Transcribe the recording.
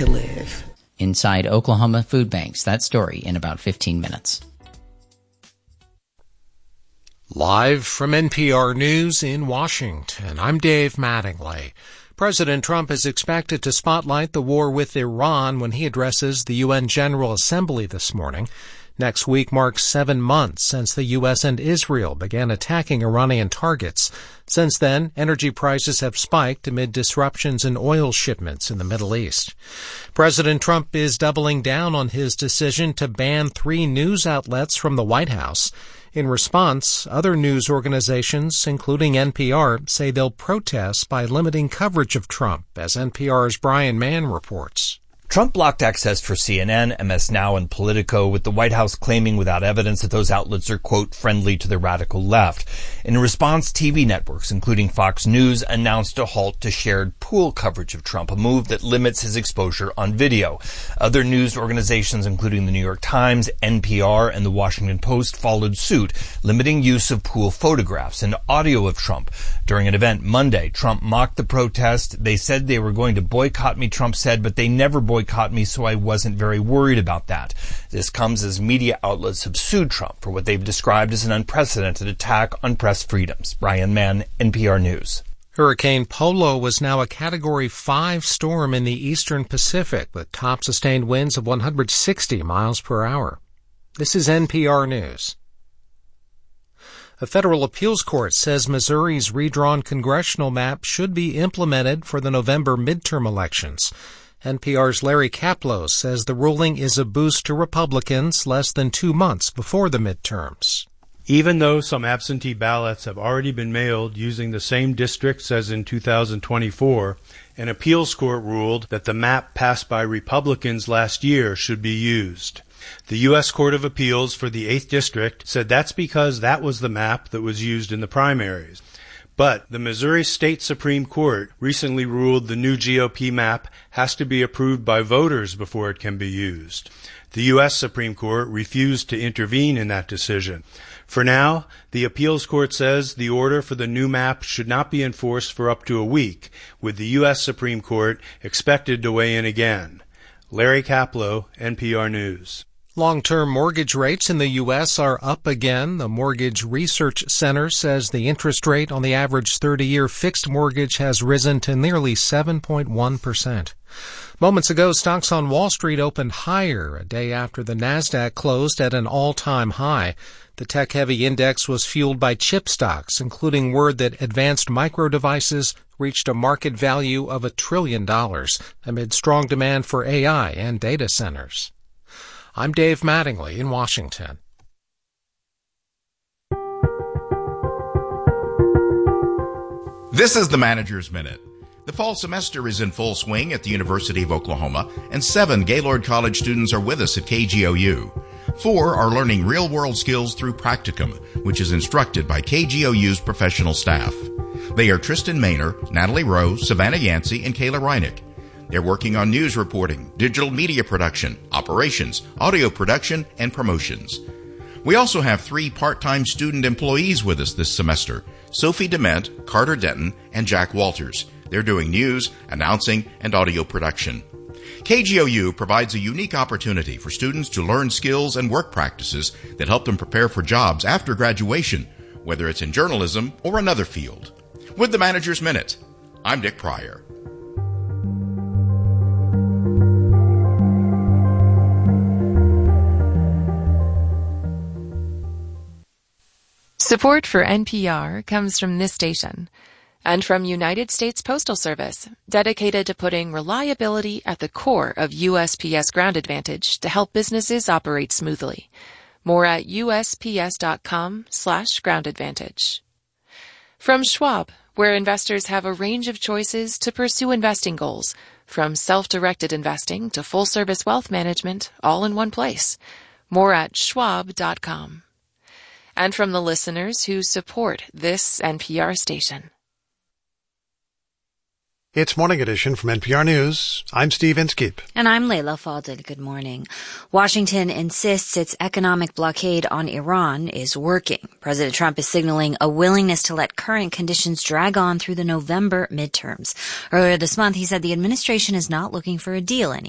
to live. Inside Oklahoma food banks. That story in about 15 minutes. Live from NPR News in Washington, I'm Dave Mattingly. President Trump is expected to spotlight the war with Iran when he addresses the UN General Assembly this morning. Next week marks 7 months since the U.S. and Israel began attacking Iranian targets. Since then, energy prices have spiked amid disruptions in oil shipments in the Middle East. President Trump is doubling down on his decision to ban 3 news outlets from the White House. In response, other news organizations, including NPR, say they'll protest by limiting coverage of Trump, as NPR's Brian Mann reports. Trump blocked access for CNN, MS Now, and Politico, with the White House claiming without evidence that those outlets are, quote, friendly to the radical left. In response, TV networks, including Fox News, announced a halt to shared pool coverage of Trump, a move that limits his exposure on video. Other news organizations, including the New York Times, NPR, and the Washington Post, followed suit, limiting use of pool photographs and audio of Trump. During an event Monday, Trump mocked the protest. They said they were going to boycott me, Trump said, but they never boycott me, so I wasn't very worried about that. This comes as media outlets have sued Trump for what they've described as an unprecedented attack on press freedoms. Brian Mann, NPR News. Hurricane Polo was now a Category 5 storm in the eastern Pacific with top sustained winds of 160 miles per hour. This is NPR News. A federal appeals court says Missouri's redrawn congressional map should be implemented for the November midterm elections. NPR's Larry Kaplow says the ruling is a boost to Republicans less than 2 months before the midterms. Even though some absentee ballots have already been mailed using the same districts as in 2024, an appeals court ruled that the map passed by Republicans last year should be used. The U.S. Court of Appeals for the 8th District said that's because that was the map that was used in the primaries. But the Missouri State Supreme Court recently ruled the new GOP map has to be approved by voters before it can be used. The U.S. Supreme Court refused to intervene in that decision. For now, the appeals court says the order for the new map should not be enforced for up to a week, with the U.S. Supreme Court expected to weigh in again. Larry Kaplow, NPR News. Long-term mortgage rates in the U.S. are up again. The Mortgage Research Center says the interest rate on the average 30-year fixed mortgage has risen to nearly 7.1%. Moments ago, stocks on Wall Street opened higher a day after the Nasdaq closed at an all-time high. The tech-heavy index was fueled by chip stocks, including word that advanced micro devices reached a market value of $1 trillion amid strong demand for AI and data centers. I'm Dave Mattingly in Washington. This is the Manager's Minute. The fall semester is in full swing at the University of Oklahoma, and 7 Gaylord College students are with us at KGOU. 4 are learning real-world skills through Practicum, which is instructed by KGOU's professional staff. They are Tristan Maynor, Natalie Rowe, Savannah Yancey, and Kayla Reinick. They're working on news reporting, digital media production, operations, audio production, and promotions. We also have 3 part-time student employees with us this semester, Sophie Dement, Carter Denton, and Jack Walters. They're doing news, announcing, and audio production. KGOU provides a unique opportunity for students to learn skills and work practices that help them prepare for jobs after graduation, whether it's in journalism or another field. With the Manager's Minute, I'm Dick Pryor. Support for NPR comes from this station and from United States Postal Service, dedicated to putting reliability at the core of USPS Ground Advantage to help businesses operate smoothly. More at USPS.com/Ground Advantage. From Schwab, where investors have a range of choices to pursue investing goals, from self-directed investing to full-service wealth management, all in one place. More at Schwab.com. And from the listeners who support this NPR station. It's Morning Edition from NPR News. I'm Steve Inskeep. And I'm Layla Fadel. Good morning. Washington insists its economic blockade on Iran is working. President Trump is signaling a willingness to let current conditions drag on through the November midterms. Earlier this month, he said the administration is not looking for a deal anymore.